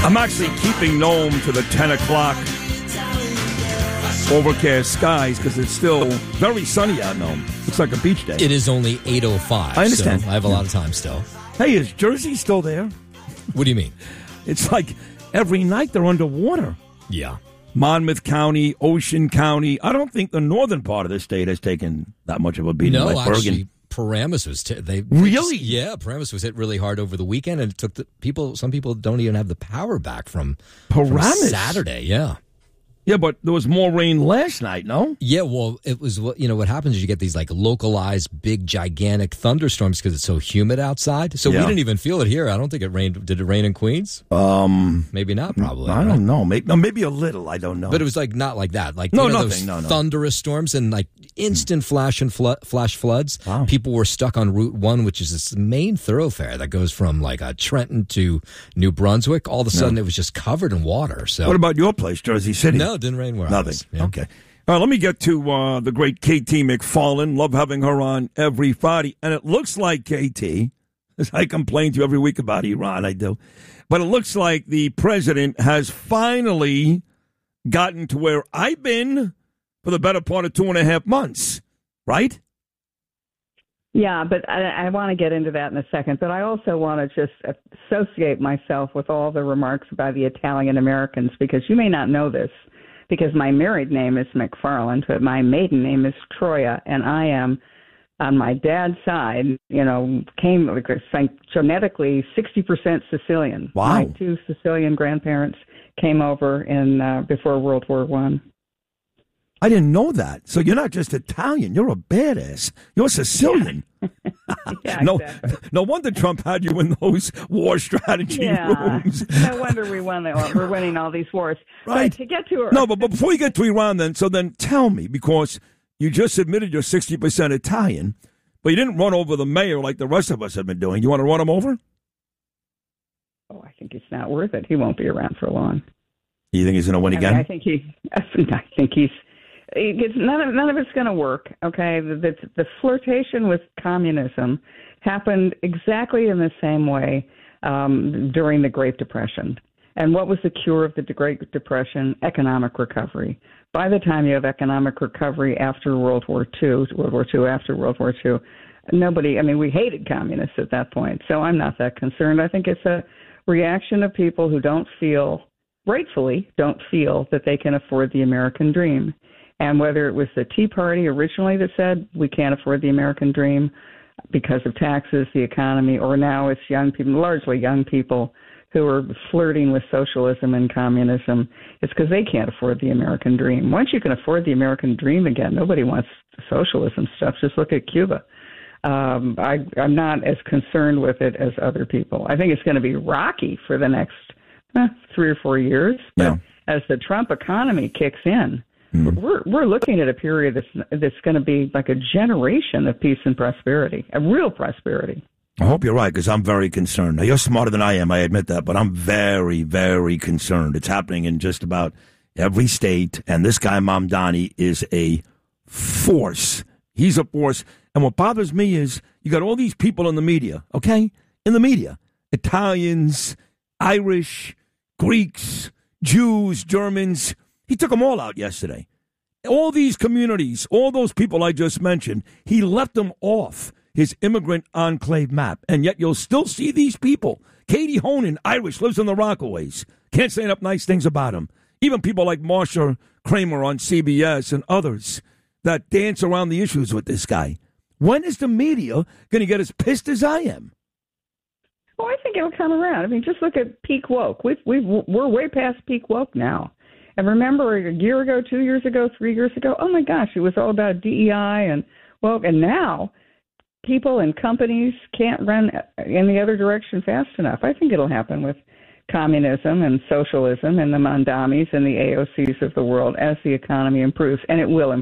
I'm actually keeping Nome to the 10 o'clock overcast skies because it's still very sunny out in Nome. Looks like a beach day. It is only 8:05. I understand. So I have a lot of time still. Hey, is Jersey still there? What do you mean? It's like every night they're underwater. Yeah. Monmouth County, Ocean County. I don't think the northern part of the state has taken that much of a beating. No, like actually, Bergen. Paramus was really? Paramus was hit really hard over the weekend, and it took some people don't even have the power back from Paramus Saturday. Yeah. Yeah, but there was more rain last night, no? Yeah, well, it was, what happens is you get these like localized big, gigantic thunderstorms because it's so humid outside. So we didn't even feel it here. I don't think it rained. Did it rain in Queens? Maybe not, probably. I don't know. Maybe a little. I don't know. But it was like not like that. Like nothing. Those thunderous storms and like instant flash floods. Wow. People were stuck on Route 1, which is this main thoroughfare that goes from like Trenton to New Brunswick. All of a sudden, it was just covered in water. So what about your place, Jersey City? No, it didn't rain where Nothing. I was. Yeah. Okay. All right, let me get to the great KT McFarland. Love having her on every Friday. And it looks like, KT, as I complain to you every week about Iran, I do. But it looks like the president has finally gotten to where I've been for the better part of 2.5 months, right? Yeah, but I want to get into that in a second. But I also want to just associate myself with all the remarks by the Italian Americans, because you may not know this, because my married name is McFarland, but my maiden name is Troia, and I am, on my dad's side, came genetically 60% Sicilian. Wow. My two Sicilian grandparents came over before World War I. I didn't know that. So you're not just Italian. You're a badass. You're Sicilian. Yeah, no, exactly. No wonder Trump had you in those war strategy rooms. No wonder we're winning all these wars. Right. But to get to her. No, but before you get to Iran then tell me, because you just admitted you're 60% Italian, but you didn't run over the mayor like the rest of us have been doing. You want to run him over? Oh, I think it's not worth it. He won't be around for long. You think he's going to win again? I think he's. None of it's going to work, okay? The flirtation with communism happened exactly in the same way during the Great Depression. And what was the cure of the Great Depression? Economic recovery. By the time you have economic recovery after World War II, after World War II, we hated communists at that point. So I'm not that concerned. I think it's a reaction of people who rightfully don't feel that they can afford the American dream. And whether it was the Tea Party originally that said we can't afford the American dream because of taxes, the economy, or now it's young people, largely young people, who are flirting with socialism and communism, it's because they can't afford the American dream. Once you can afford the American dream again, nobody wants socialism stuff. Just look at Cuba. I'm not as concerned with it as other people. I think it's going to be rocky for the next 3 or 4 years. But as the Trump economy kicks in, we're looking at a period that's going to be like a generation of peace and prosperity, a real prosperity. I hope you're right, because I'm very concerned. Now, you're smarter than I am, I admit that, but I'm very, very concerned. It's happening in just about every state, and this guy, Mamdani, is a force. He's a force. And what bothers me is you got all these people in the media, okay? In the media. Italians, Irish, Greeks, Jews, Germans. He took them all out yesterday. All these communities, all those people I just mentioned, he left them off his immigrant enclave map. And yet you'll still see these people. Katie Honan, Irish, lives in the Rockaways. Can't say enough nice things about him. Even people like Marsha Kramer on CBS and others that dance around the issues with this guy. When is the media going to get as pissed as I am? Well, I think it'll come around. Just look at peak woke. We're way past peak woke now. And remember a year ago, 2 years ago, 3 years ago, oh my gosh, it was all about DEI and now people and companies can't run in the other direction fast enough. I think it'll happen with communism and socialism and the Mandamis and the AOCs of the world as the economy improves, and it will improve.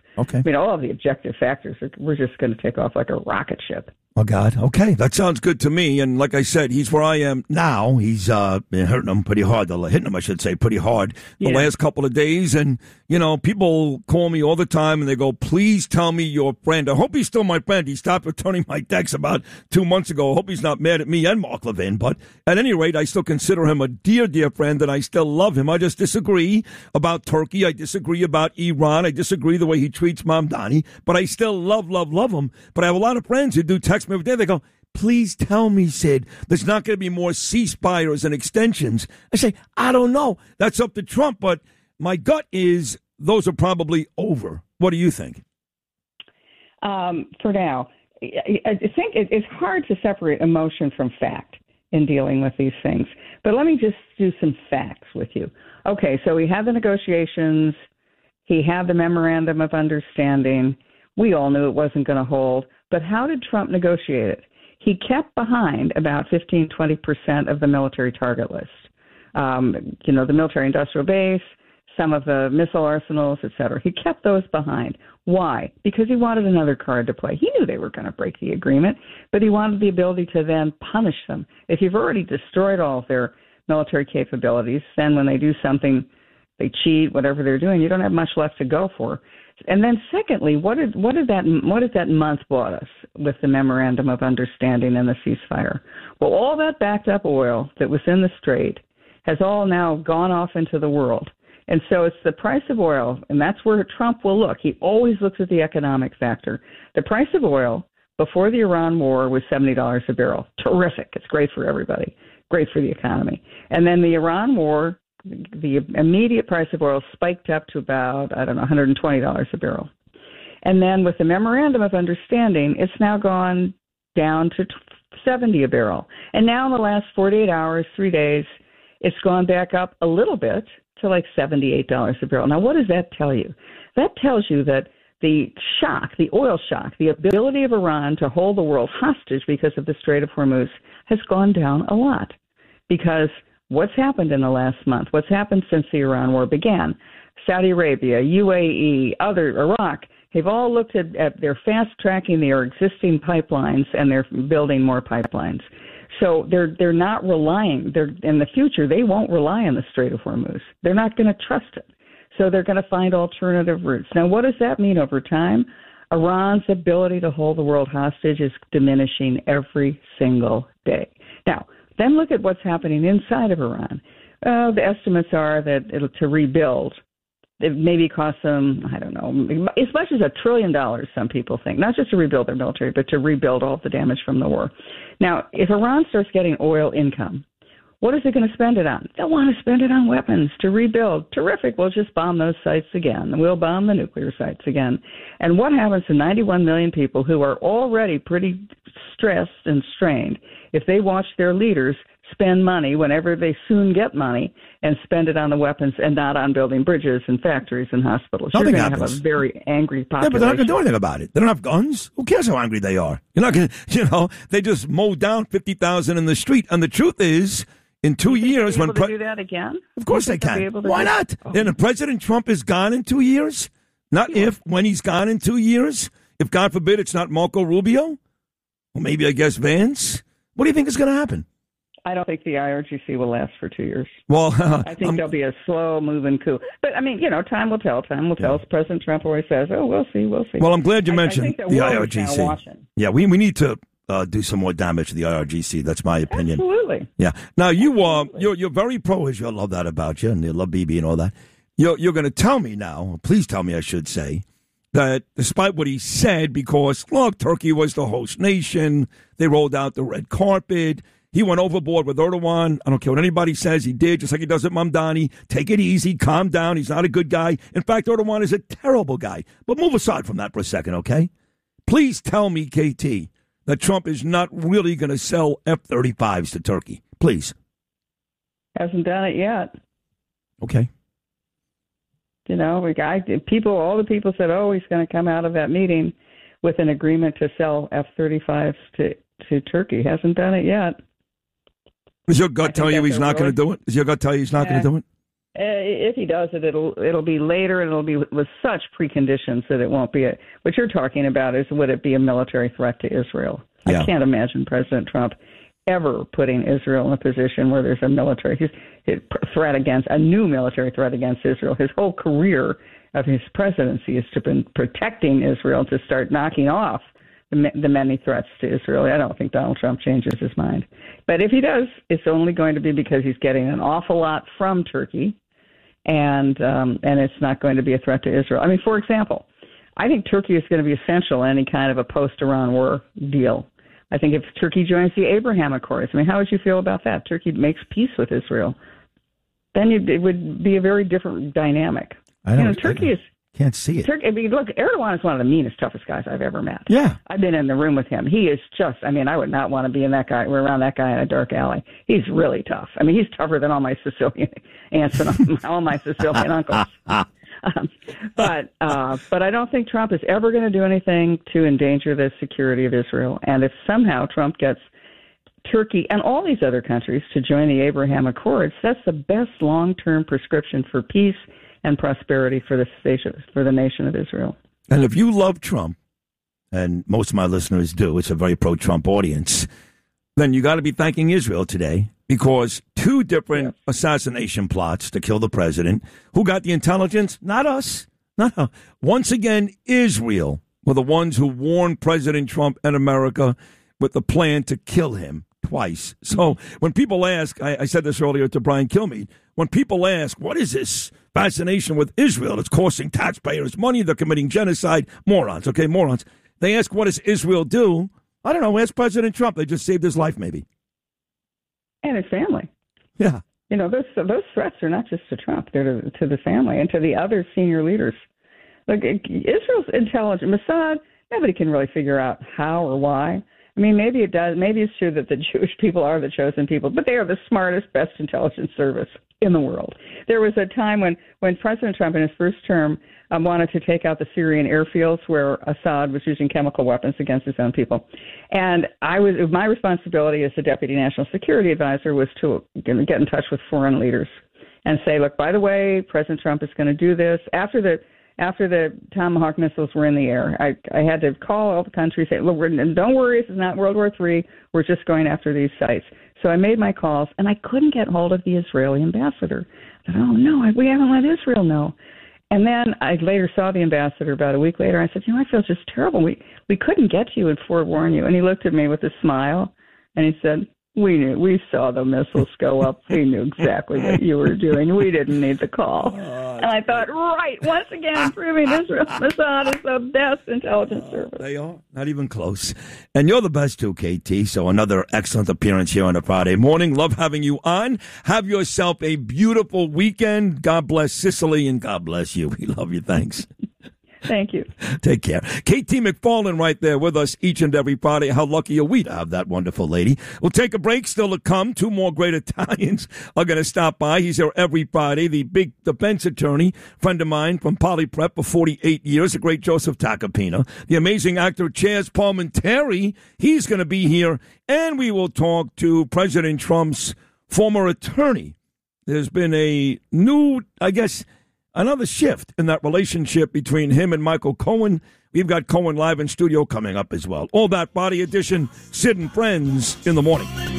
Okay. I mean, all of the objective factors, we're just going to take off like a rocket ship. Oh, God. Okay. That sounds good to me. And like I said, he's where I am now. He's been hurting him pretty hard. Hitting him, I should say, pretty hard the last couple of days. And, people call me all the time and they go, please tell me your friend. I hope he's still my friend. He stopped returning my texts about 2 months ago. I hope he's not mad at me and Mark Levin. But at any rate, I still consider him a dear, dear friend, and I still love him. I just disagree about Turkey. I disagree about Iran. I disagree the way he treats Mamdani. But I still love him. But I have a lot of friends who do text me every day. They go, please tell me, Sid, there's not going to be more ceasefires and extensions. I say, I don't know. That's up to Trump. But my gut is those are probably over. What do you think? For now, I think it's hard to separate emotion from fact in dealing with these things. But let me just do some facts with you. Okay, so we had the negotiations. He had the memorandum of understanding. We all knew it wasn't going to hold. But how did Trump negotiate it? He kept behind about 15-20% of the military target list. The military-industrial base, some of the missile arsenals, et cetera. He kept those behind. Why? Because he wanted another card to play. He knew they were going to break the agreement, but he wanted the ability to then punish them. If you've already destroyed all of their military capabilities, then when they do something, they cheat, whatever they're doing, you don't have much left to go for. And then secondly, what did that month brought us with the memorandum of understanding and the ceasefire? Well, all that backed up oil that was in the Strait has all now gone off into the world. And so it's the price of oil, and that's where Trump will look. He always looks at the economic factor. The price of oil before the Iran war was $70 a barrel. Terrific. It's great for everybody. Great for the economy. And then the Iran war, the immediate price of oil spiked up to about, $120 a barrel. And then with the memorandum of understanding, it's now gone down to $70 a barrel. And now in the last 48 hours, 3 days, it's gone back up a little bit to like $78 a barrel. Now, what does that tell you? That tells you that the shock, the oil shock, the ability of Iran to hold the world hostage because of the Strait of Hormuz has gone down a lot. Because what's happened in the last month? What's happened since the Iran war began? Saudi Arabia, UAE, Iraq, they've all looked at they're fast-tracking their existing pipelines, and they're building more pipelines. So they're not relying. In the future, they won't rely on the Strait of Hormuz. They're not going to trust it. So they're going to find alternative routes. Now, what does that mean over time? Iran's ability to hold the world hostage is diminishing every single day. Now, then look at what's happening inside of Iran. The estimates are that to rebuild, it maybe costs them, I don't know, as much as $1 trillion, some people think, not just to rebuild their military, but to rebuild all of the damage from the war. Now, if Iran starts getting oil income, what is it going to spend it on? They'll want to spend it on weapons to rebuild. Terrific. We'll just bomb those sites again. We'll bomb the nuclear sites again. And what happens to 91 million people who are already pretty stressed and strained if they watch their leaders spend money whenever they soon get money and spend it on the weapons and not on building bridges and factories and hospitals? Nothing You're going to happens. have a very angry population. Yeah, but they're not going to do anything about it. They don't have guns. Who cares how angry they are? You're not going to, they just mow down 50,000 in the street. And the truth is, in 2 years, when do that again? Of course they can. Why not? And President Trump is gone in 2 years. Not when he's gone in 2 years. If God forbid it's not Marco Rubio, or maybe I guess Vance. What do you think is going to happen? I don't think the IRGC will last for 2 years. Well, I think there'll be a slow-moving coup. But, I mean, time will tell. Time will tell. As President Trump always says, we'll see. Well, I'm glad you mentioned the IRGC. Yeah, we need to do some more damage to the IRGC. That's my opinion. Absolutely. Yeah. Now, you're very pro-Israel. I love that about you, and you love Bibi and all that. You're going to tell me now, please tell me I should say, that despite what he said, because, look, Turkey was the host nation, they rolled out the red carpet, he went overboard with Erdogan. I don't care what anybody says, he did, just like he does at Mamdani. Take it easy, calm down, he's not a good guy. In fact, Erdogan is a terrible guy. But move aside from that for a second, okay? Please tell me, KT, that Trump is not really going to sell F-35s to Turkey. Please. Hasn't done it yet. Okay. All the people said, he's going to come out of that meeting with an agreement to sell F-35s to Turkey. Hasn't done it yet. Does your gut tell you he's not going to do it? Does your gut tell you he's not going to do it? If he does it, it'll be later, and it'll be with such preconditions that it won't be what you're talking about is, would it be a military threat to Israel? Yeah. I can't imagine President Trump ever putting Israel in a position where there's a military threat against a new military threat against Israel. His whole career of his presidency has been protecting Israel to start knocking off the many threats to Israel. I don't think Donald Trump changes his mind. But if he does, it's only going to be because he's getting an awful lot from Turkey, and it's not going to be a threat to Israel. I mean, for example, I think Turkey is going to be essential in any kind of a post-Iran war deal. I think if Turkey joins the Abraham Accords, I mean, how would you feel about that? Turkey makes peace with Israel. Then it would be a very different dynamic. Turkey is... Can't see it. Turkey, I mean, look, Erdogan is one of the meanest, toughest guys I've ever met. Yeah. I've been in the room with him. He is just, I mean, I would not want to be around that guy in a dark alley. He's really tough. I mean, he's tougher than all my Sicilian aunts and all my Sicilian uncles. But I don't think Trump is ever going to do anything to endanger the security of Israel. And if somehow Trump gets Turkey and all these other countries to join the Abraham Accords, that's the best long-term prescription for peace and prosperity for the nation of Israel. And if you love Trump, and most of my listeners do, it's a very pro-Trump audience, then you got to be thanking Israel today, because two different assassination plots to kill the president. Who got the intelligence? Not us. No. Once again, Israel were the ones who warned President Trump and America with the plan to kill him twice. So when people ask, I said this earlier to Brian Kilmeade, when people ask, what is this fascination with Israel? It's costing taxpayers money. They're committing genocide. Morons. They ask, what does Israel do? I don't know. Ask President Trump. They just saved his life, maybe. And his family. Yeah. You know, those threats are not just to Trump. They're to the family and to the other senior leaders. Look, Israel's intelligence, Mossad, nobody can really figure out how or why. I mean, maybe it does. Maybe it's true that the Jewish people are the chosen people, but they are the smartest, best intelligence service in the world. There was a time when President Trump in his first term wanted to take out the Syrian airfields where Assad was using chemical weapons against his own people. And my responsibility as the Deputy National Security Advisor was to get in touch with foreign leaders and say, look, by the way, President Trump is going to do this. After the Tomahawk missiles were in the air, I had to call all the countries, say, look, don't worry, this is not World War III. We're just going after these sites. So I made my calls, and I couldn't get hold of the Israeli ambassador. I thought, oh, no, we haven't let Israel know. And then I later saw the ambassador about a week later. I said, I feel just terrible. We couldn't get to you and forewarn you. And he looked at me with a smile, and he said, we knew. We saw the missiles go up. We knew exactly what you were doing. We didn't need the call. And I thought, right, once again, proving Israel, Mossad is the best intelligence service. They are. Not even close. And you're the best too, KT. So another excellent appearance here on a Friday morning. Love having you on. Have yourself a beautiful weekend. God bless Sicily, and God bless you. We love you. Thanks. Thank you. Take care. KT McFarland right there with us each and every Friday. How lucky are we to have that wonderful lady? We'll take a break. Still to come. Two more great Italians are going to stop by. He's here every Friday. The big defense attorney, friend of mine from Poly Prep for 48 years, the great Joseph Tacopina. The amazing actor Chaz Palminteri, he's going to be here. And we will talk to President Trump's former attorney. There's been a new, another shift in that relationship between him and Michael Cohen. We've got Cohen live in studio coming up as well. All that Body Edition, Sid and Friends in the morning.